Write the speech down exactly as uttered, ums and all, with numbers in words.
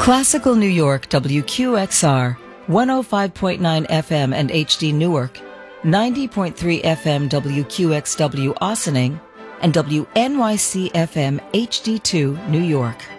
Classical New York, W Q X R, one oh five point nine F M and H D Newark, ninety point three F M W Q X W Ossining, and W N Y C F M H D two New York.